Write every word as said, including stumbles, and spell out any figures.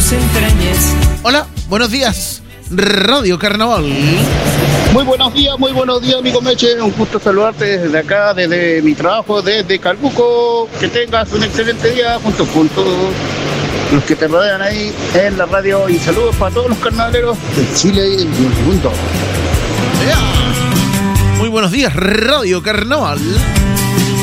tus entrañas. Hola, buenos días, Radio Carnaval. Muy buenos días, muy buenos días, amigo Meche. Un gusto saludarte desde acá, desde mi trabajo, desde Calbuco. Que tengas un excelente día junto con todos los que te rodean ahí en la radio. Y saludos para todos los carnavaleros de Chile y del mundo. Muy buenos días, Radio Carnaval.